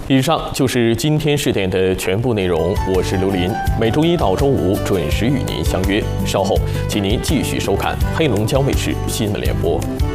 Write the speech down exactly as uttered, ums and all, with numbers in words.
以上就是今天视点的全部内容，我是刘林，每周一到周五准时与您相约。稍后，请您继续收看黑龙江卫视新闻联播。